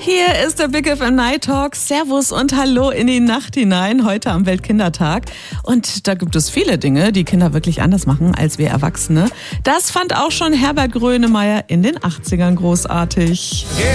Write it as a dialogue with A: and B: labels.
A: Hier ist der Big FM Night Talk. Servus und Hallo in die Nacht hinein, heute am Weltkindertag. Und da gibt es viele Dinge, die Kinder wirklich anders machen als wir Erwachsene. Das fand auch schon Herbert Grönemeyer in den 80ern großartig.